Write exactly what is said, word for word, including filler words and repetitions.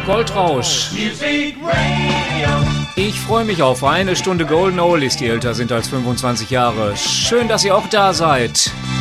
Goldrausch. Ich freue mich auf eine Stunde Golden Oldies, die älter sind als fünfundzwanzig Jahre. Schön, dass ihr auch da seid.